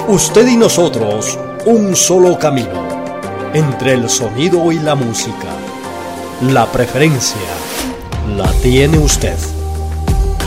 Usted y nosotros, un solo camino, entre el sonido y la música. La preferencia la tiene usted.